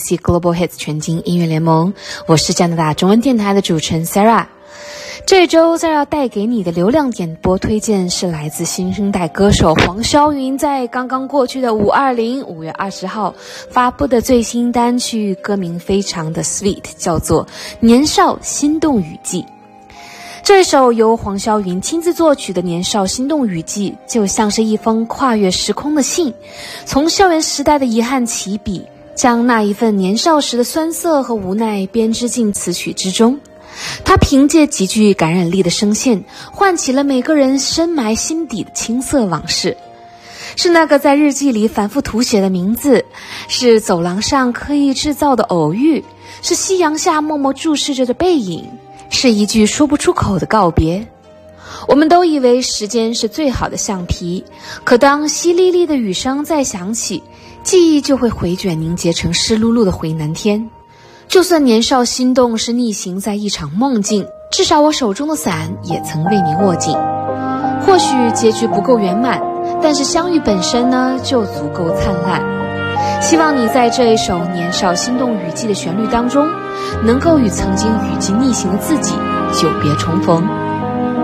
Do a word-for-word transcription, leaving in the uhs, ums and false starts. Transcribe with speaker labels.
Speaker 1: Music Global Hits 全景音乐联盟，我是加拿大中文电台的主持人 Sarah。这周 Sarah 带给你的流量点播推荐是来自新生代歌手黄霄云在刚刚过去的五二零五月二十号发布的最新单曲，歌名非常的 sweet， 叫做《年少心动雨季》。这首由黄霄云亲自作曲的《年少心动雨季》就像是一封跨越时空的信，从校园时代的遗憾起笔，将那一份年少时的酸涩和无奈编织进词曲之中。他凭借极具感染力的声线，唤起了每个人深埋心底的青涩往事。是那个在日记里反复涂写的名字，是走廊上刻意制造的偶遇，是夕阳下默默注视着的背影，是一句说不出口的告别。我们都以为时间是最好的橡皮，可当淅沥沥的雨声再响起，记忆就会回卷凝结成湿漉漉的回南天。就算年少心动是逆行在一场梦境，至少我手中的伞也曾为你握紧。或许结局不够圆满，但是相遇本身呢就足够灿烂。希望你在这一首年少心动雨季的旋律当中，能够与曾经雨季逆行的自己久别重逢。